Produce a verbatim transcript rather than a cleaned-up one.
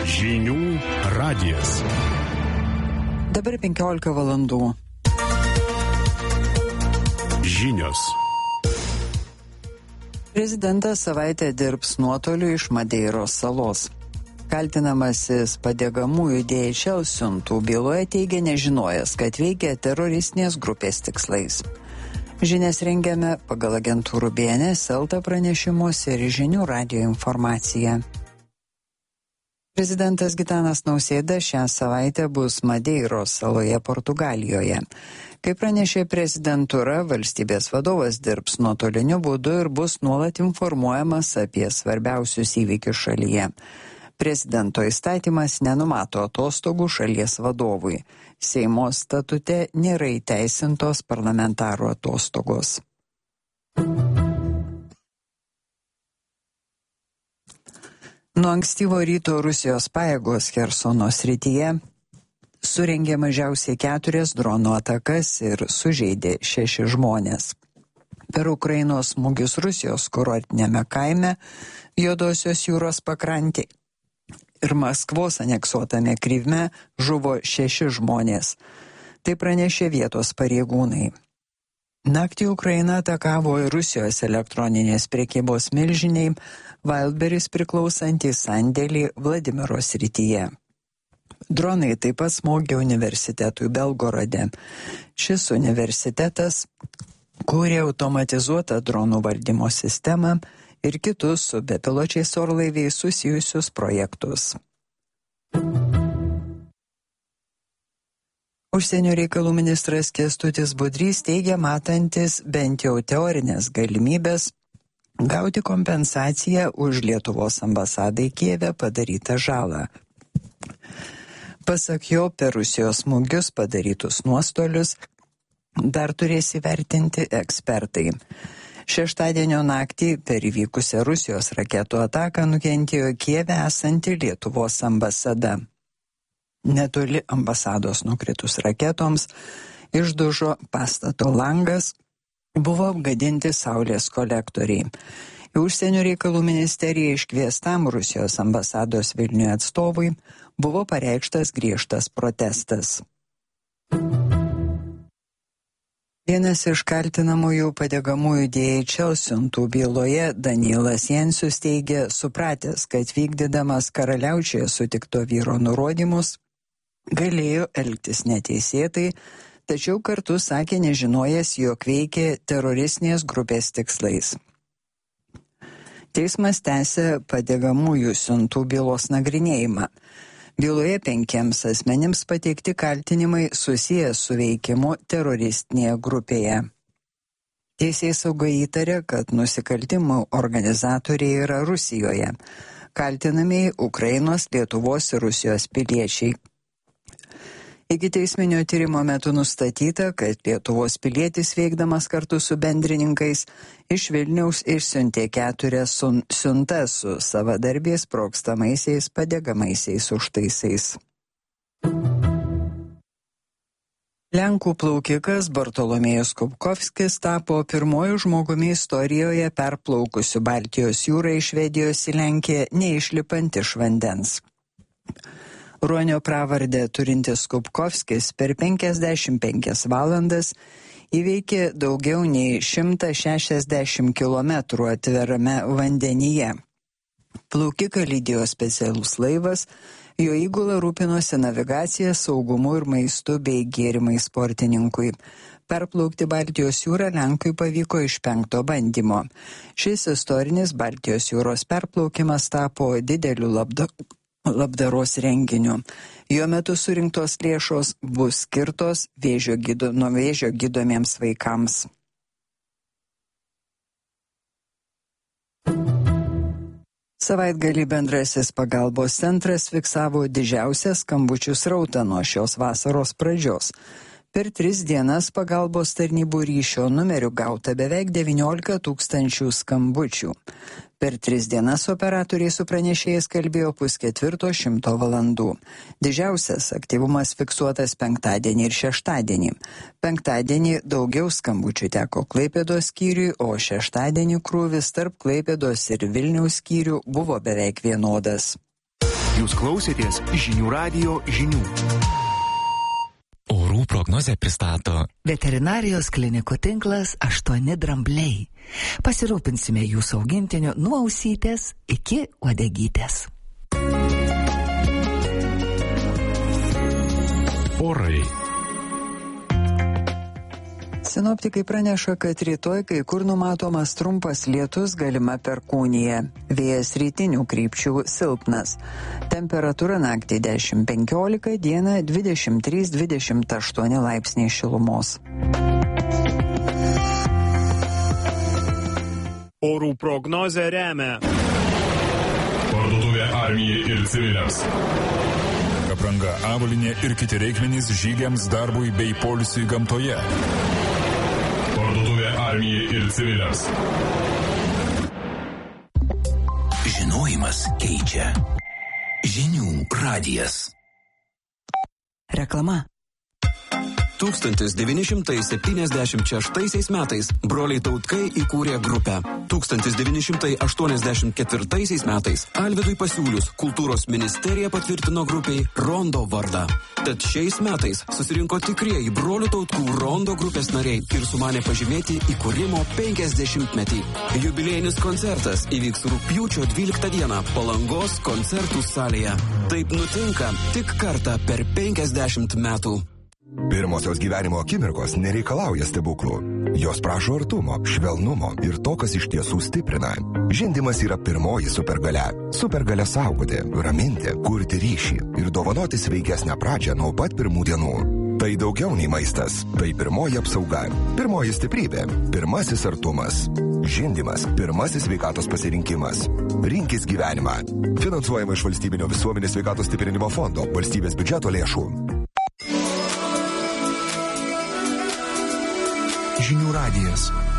Žinių radijas. Dabar penkiolika valandų. Žinios. Prezidentas savaitę dirbs nuotoliu iš Madeiros salos. Kaltinamasis padegamųjų D H L siuntų byloje teigia nežinojęs, kad veikia teroristinės grupės tikslais. Žinias rengiame pagal agentūrų B N S, Elta pranešimus ir Žinių radijo informaciją. Prezidentas Gitanas Nausėda šią savaitę bus Madeiros saloje Portugalijoje. Kaip pranešė prezidentūra, valstybės vadovas dirbs nuotoliniu būdu ir bus nuolat informuojamas apie svarbiausius įvykius šalyje. Prezidento įstatymas nenumato atostogų šalies vadovui. Seimo statute nėra įteisintos parlamentarų atostogos. Nuo ankstyvo ryto Rusijos pajėgos Chersono srityje surengė mažiausiai keturias dronų atakas ir sužeidė šeši žmonės. Per Ukrainos smūgius Rusijos kurortiniame kaime Juodosios jūros pakrantėje ir Maskvos aneksuotame Kryme žuvo šeši žmonės. Tai pranešė vietos pareigūnai. Naktį Ukraina atakavo ir Rusijos elektroninės prekybos milžiniai Wildberries priklausantį sandėlį Vladimiro srityje. Dronai taip pat smogė universitetui Belgorode. Šis universitetas kūrė automatizuotą dronų valdymo sistemą ir kitus su bepiločiais orlaiviais susijusius projektus. Užsienio reikalų ministras Kęstutis Budrys teigia matantis bent jau teorinės galimybės gauti kompensaciją už Lietuvos ambasadai Kijeve padarytą žalą. Pasak jo, per Rusijos smūgius padarytus nuostolius dar turės įvertinti ekspertai. Šeštadienio naktį per įvykusią Rusijos raketų ataką nukentėjo Kijeve esanti Lietuvos ambasada. Netoli ambasados nukritus raketoms išdužo pastato langas, buvo apgadinti saulės kolektoriai. Į Užsienio reikalų ministeriją iškviestam Rusijos ambasados Vilniuje atstovui buvo pareikštas griežtas protestas. Vienas iš kaltinamųjų padegamųjų D H L siuntų byloje Danielas Jensius teigia, supratęs, kad vykdydamas karaliaučiuje sutikto vyro nurodymus, galėjo elgtis neteisėtai, tačiau kartu sakė nežinojęs, jog veikė teroristinės grupės tikslais. Teismas tęsė padegamųjų siuntų bylos nagrinėjimą. Byloje penkiems asmenims pateikti kaltinimai susiję su veikimu teroristinėje grupėje. Teisėsauga įtarė, kad nusikaltimų organizatoriai yra Rusijoje. Kaltinamieji Ukrainos, Lietuvos ir Rusijos piliečiai. Ikiteisminio tyrimo metu nustatyta, kad Lietuvos pilietis veikdamas kartu su bendrininkais iš Vilniaus išsiuntė keturias siuntas su savadarbiais sprogstamaisiais padegamaisiais užtaisais. Lenkų plaukikas Bartolomėjus Kubkovskis tapo pirmuoju žmogumi istorijoje perplaukusiu Baltijos jūrą iš Švedijos į Lenkiją, neišlipant iš vandens. Ruonio pravardę turintis Kubkovskis per penkiasdešimt penkias valandas įveikė daugiau nei šimtą šešiasdešimt kilometrų atvirame vandenyje. Plaukiką lydėjo specialus laivas, jo įgula rūpinosi navigacija, saugumu ir maistu bei gėrimais sportininkui. Perplaukti Baltijos jūrą Lenkui pavyko iš penkto bandymo. Šis istorinis Baltijos jūros perplaukimas tapo dideliu labda labdaros renginiu. Jo metu surinktos lėšos bus skirtos vėžio gydo, nuo vėžio gydomiems vaikams. Savaitgalį bendrasis pagalbos centras fiksavo didžiausią skambučių srautą nuo šios vasaros pradžios. Per tris dienas pagalbos tarnybų ryšio numerių gauta beveik devyniolika tūkstančių skambučių. Per tris dienas operatoriai su pranešėjais kalbėjo pusketvirto šimto valandų. Didžiausias aktyvumas fiksuotas penktadienį ir šeštadienį. Penktadienį daugiau skambučių teko Klaipėdos skyriui, o šeštadienį krūvis tarp Klaipėdos ir Vilniaus skyrių buvo beveik vienodas. Jūs klausėtės Žinių radijo žinių. Orų prognozę pristato Veterinarijos klinikų tinklas aštuoni drambliai. Pasirūpinsime jūsų augintiniu nuo ausytės iki uodegytės. Orai. Sinoptikai praneša, kad rytoj kai kur numatomas trumpas lietus, galima perkūnija. Vėjas rytinių krypčių silpnas. Temperatūra naktį dešimt penkiolika, dieną dvidešimt trys dvidešimt aštuoni laipsniai šilumos. Orų prognozę remia Parduotuvė Armijai ir civiliams. Apranga, avalynė ir kiti reikmenys žygiams, darbui bei poilsiui gamtoje. Parduotuvė Armijai ir civiliams. Žinojimas keičia. Žinių radijas. Reklama. tūkstantis devyni šimtai septyniasdešimt šeštaisiais metais broliai Tautkai įkūrė grupę. tūkstantis devyni šimtai aštuoniasdešimt ketvirtaisiais metais Alvydui pasiūlius kultūros ministerija patvirtino grupiai Rondo vardą. Tad šiais metais susirinko tikrieji brolių Tautkų Rondo grupės nariai ir sumanė pažymėti įkūrimo penkiasdešimtmetį. Jubiliejinis koncertas įvyks rugpjūčio dvyliktą dieną Palangos koncertų salėje. Taip nutinka tik kartą per penkiasdešimt metų. Pirmosios gyvenimo akimirkos nereikalauja stebuklų. Jos prašo artumo, švelnumo ir to, kas iš tiesų stiprina. Žindymas yra pirmoji supergalia. Supergalia saugoti, raminti, kurti ryšį ir dovanoti sveikesnę pradžią nuo pat pirmų dienų. Tai daugiau nei maistas. Tai pirmoji apsauga. Pirmoji stiprybė. Pirmasis artumas. Žindymas. Pirmasis sveikatos pasirinkimas. Rinkis gyvenimą. Finansuojama iš Valstybinio visuomenės sveikatos stiprinimo fondo, valstybės biudžeto lėšų. Žinių radijas.